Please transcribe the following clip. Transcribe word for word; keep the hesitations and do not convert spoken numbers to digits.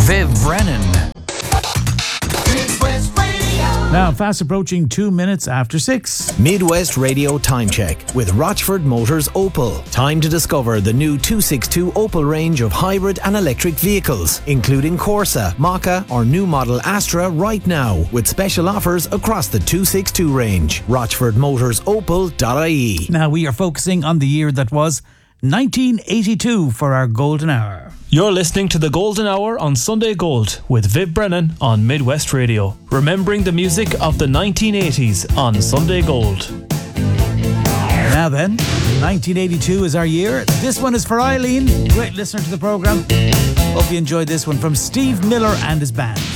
Viv Brennan. Now, fast approaching two minutes after six. Midwest Radio Time Check with Rochford Motors Opel. Time to discover the new two sixty-two Opel range of hybrid and electric vehicles, including Corsa, Maka or new model Astra right now, with special offers across the two sixty-two range. rochford motors opel dot I E. Now we are focusing on the year that was nineteen eighty-two for our golden hour. You're listening to the Golden Hour on Sunday Gold with Viv Brennan on Midwest Radio. Remembering the music of the nineteen eighties on Sunday Gold. Now then, nineteen eighty-two is our year. This one is for Eileen, great listener to the programme. Hope you enjoyed this one from Steve Miller and his band.